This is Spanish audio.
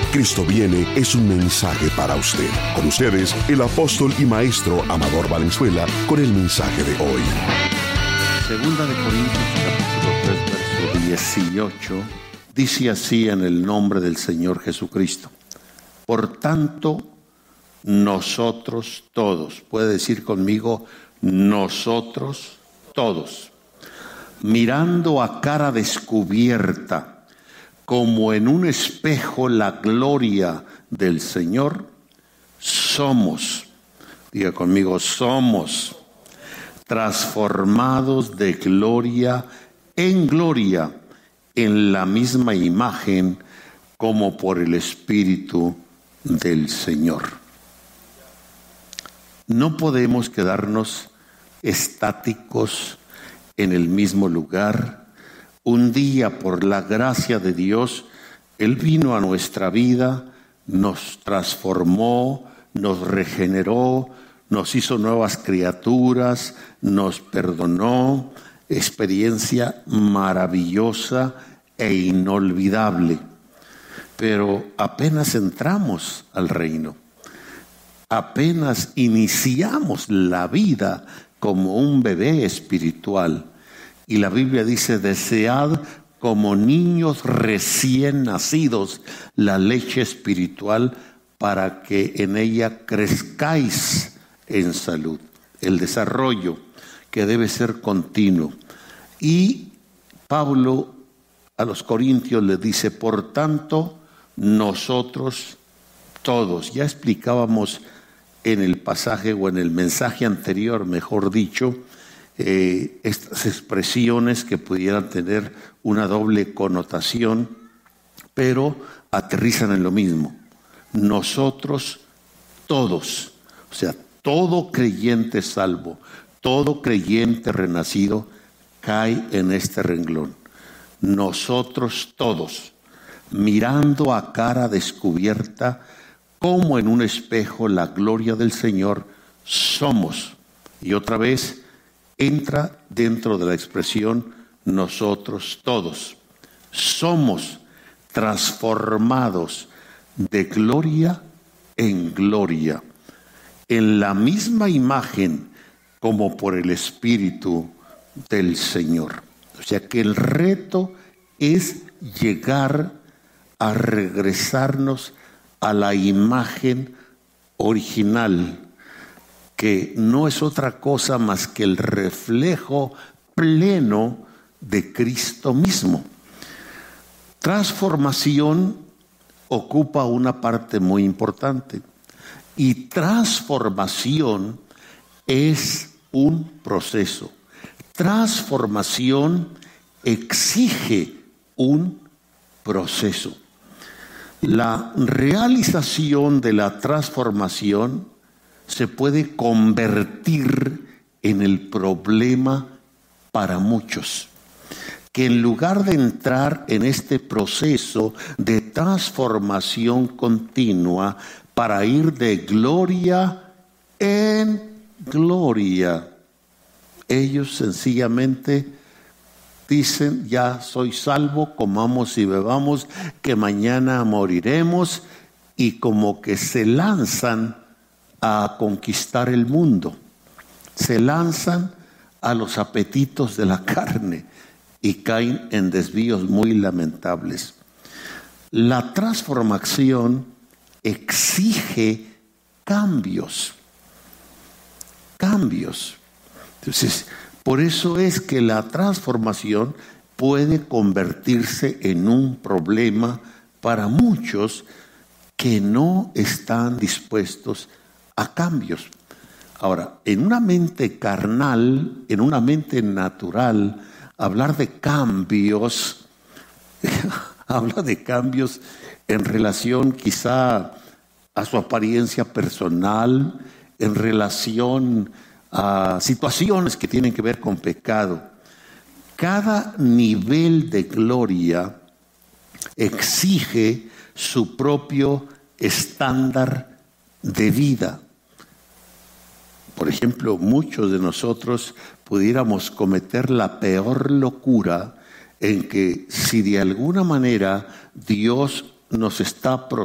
Cristo viene es un mensaje para usted. Con ustedes, el apóstol y maestro Amador Valenzuela, con el mensaje de hoy. Segunda de Corintios, capítulo 3, verso 18, dice así en el nombre del Señor Jesucristo. Por tanto, nosotros todos, puede decir conmigo, nosotros todos, mirando a cara descubierta, como en un espejo la gloria del Señor, somos, diga conmigo, somos transformados de gloria en la misma imagen como por el Espíritu del Señor. No podemos quedarnos estáticos en el mismo lugar. Un día, por la gracia de Dios, Él vino a nuestra vida, nos transformó, nos regeneró, nos hizo nuevas criaturas, nos perdonó. Experiencia maravillosa e inolvidable. Pero apenas entramos al reino, apenas iniciamos la vida como un bebé espiritual. Y la Biblia dice, desead como niños recién nacidos la leche espiritual para que en ella crezcáis en salud. El desarrollo que debe ser continuo. Y Pablo a los Corintios le dice, por tanto, nosotros todos, ya explicábamos en el pasaje o en el mensaje anterior, mejor dicho, estas expresiones que pudieran tener una doble connotación, pero aterrizan en lo mismo. Nosotros todos, o sea, todo creyente salvo, todo creyente renacido cae en este renglón. Nosotros todos, mirando a cara descubierta, como en un espejo la gloria del Señor, somos. Y otra vez entra dentro de la expresión nosotros todos. Somos transformados de gloria en gloria, en la misma imagen como por el Espíritu del Señor. O sea que el reto es llegar a regresarnos a la imagen original, que no es otra cosa más que el reflejo pleno de Cristo mismo. Transformación ocupa una parte muy importante, y transformación es un proceso. Transformación exige un proceso. La realización de la transformación se puede convertir en el problema para muchos, que en lugar de entrar en este proceso de transformación continua para ir de gloria en gloria, ellos sencillamente dicen, ya soy salvo, comamos y bebamos, que mañana moriremos, y como que se lanzan a conquistar el mundo, se lanzan a los apetitos de la carne y caen en desvíos muy lamentables. La transformación exige cambios. Entonces, por eso es que la transformación puede convertirse en un problema para muchos que no están dispuestos a cambios. Ahora, en una mente carnal, en una mente natural, hablar de cambios, habla de cambios en relación quizá a su apariencia personal, en relación a situaciones que tienen que ver con pecado. Cada nivel de gloria exige su propio estándar de vida. Por ejemplo, muchos de nosotros pudiéramos cometer la peor locura en que si de alguna manera Dios nos está